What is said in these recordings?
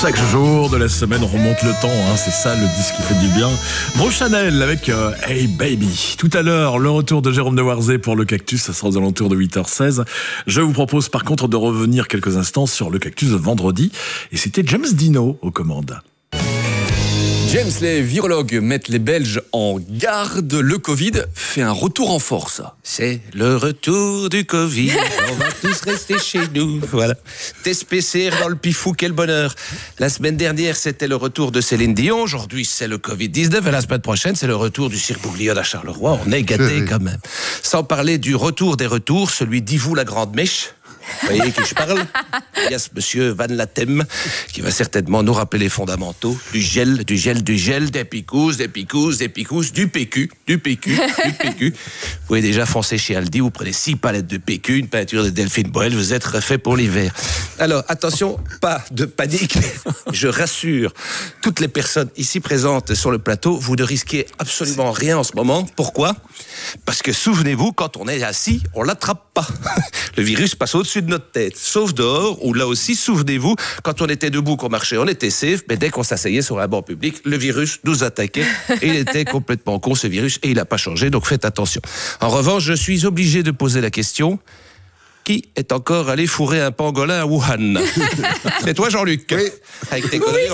Chaque jour de la semaine, on remonte le temps, c'est ça le disque qui fait du bien. Bon Chanel avec Hey Baby. Tout à l'heure, le retour de Jérôme de Warzé pour le Cactus, ça sera aux alentours de 8h16. Je vous propose par contre de revenir quelques instants sur le Cactus de vendredi. Et c'était James Dino aux commandes. James, les virologues mettent les Belges en garde. Le Covid fait un retour en force. C'est le retour du Covid. On va tous rester chez nous. Voilà. Test PCR dans le pifou, quel bonheur. La semaine dernière, c'était le retour de Céline Dion. Aujourd'hui, c'est le Covid-19. Et la semaine prochaine, c'est le retour du Cirque Bouglione à Charleroi. On est gâtés quand même. Sans parler du retour des retours, celui d'Yvou la Grande Mèche. Vous voyez qui je parle? Il y a ce monsieur Van Latem qui va certainement nous rappeler les fondamentaux du gel, des picousses, du PQ. Vous pouvez déjà foncer chez Aldi, vous prenez 6 palettes de PQ, une peinture de Delphine Boel, vous êtes refait pour l'hiver. Alors, attention, pas de panique. Je rassure toutes les personnes ici présentes sur le plateau, vous ne risquez absolument rien en ce moment. Pourquoi? Parce que souvenez-vous, quand on est assis, on l'attrape pas. Le virus passe au-dessus de notre tête, sauf dehors, où là aussi, souvenez-vous, quand on était debout, qu'on marchait, on était safe, mais dès qu'on s'asseyait sur un banc public, le virus nous attaquait, et il était complètement con, ce virus, et il n'a pas changé, donc faites attention. En revanche, je suis obligé de poser la question, qui est encore allé fourrer un pangolin à Wuhan? C'est toi, Jean-Luc? Oui. Avec tes conneries,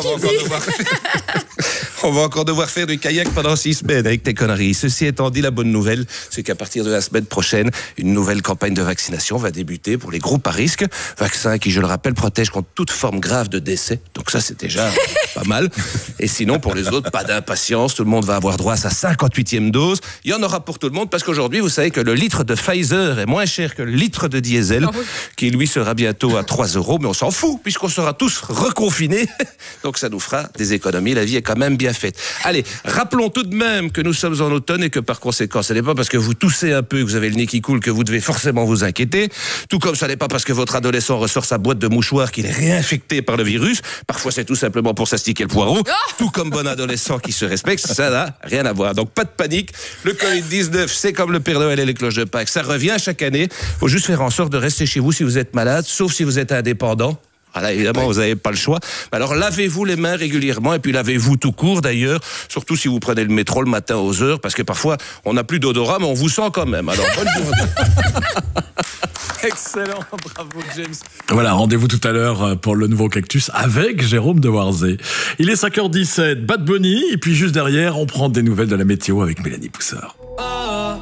on va encore devoir faire du kayak pendant 6 semaines avec tes conneries. Ceci étant dit, la bonne nouvelle, c'est qu'à partir de la semaine prochaine, une nouvelle campagne de vaccination va débuter pour les groupes à risque. Vaccin qui, je le rappelle, protège contre toute forme grave de décès. Donc ça, c'est déjà pas mal. Et sinon, pour les autres, pas d'impatience. Tout le monde va avoir droit à sa 58e dose. Il y en aura pour tout le monde parce qu'aujourd'hui, vous savez que le litre de Pfizer est moins cher que le litre de diesel, qui lui sera bientôt à 3 €. Mais on s'en fout puisqu'on sera tous reconfinés. Donc ça nous fera des économies. La vie est quand même bien faite. Allez, rappelons tout de même que nous sommes en automne et que par conséquent, ce n'est pas parce que vous toussez un peu et que vous avez le nez qui coule que vous devez forcément vous inquiéter. Tout comme ça n'est pas parce que votre adolescent ressort sa boîte de mouchoirs qu'il est réinfecté par le virus. Parfois, c'est tout simplement pour s'astiquer le poireau. Tout comme bon adolescent qui se respecte, ça n'a rien à voir. Donc pas de panique. Le Covid-19, c'est comme le Père Noël et les cloches de Pâques. Ça revient chaque année. Il faut juste faire en sorte de rester chez vous si vous êtes malade, sauf si vous êtes indépendant. Voilà, évidemment, vous n'avez pas le choix. Alors, lavez-vous les mains régulièrement et puis lavez-vous tout court, d'ailleurs, surtout si vous prenez le métro le matin aux heures, parce que parfois, on n'a plus d'odorat, mais on vous sent quand même. Alors, bonne journée. Excellent, bravo James. Voilà, rendez-vous tout à l'heure pour le nouveau Cactus avec Jérôme de Warzé. Il est 5h17, Bad Bunny, et puis juste derrière, on prend des nouvelles de la météo avec Mélanie Poussard.